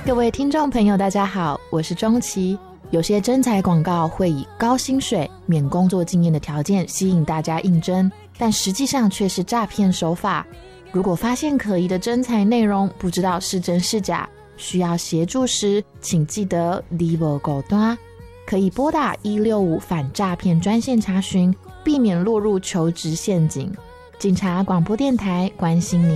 各位听众朋友大家好，我是钟琪。有些征才广告会以高薪水、免工作经验的条件吸引大家应征，但实际上却是诈骗手法。如果发现可疑的征才内容不知道是真是假，需要协助时请记得离不够端，可以拨打165反诈骗专线查询，避免落入求职陷阱。警察广播电台关心您。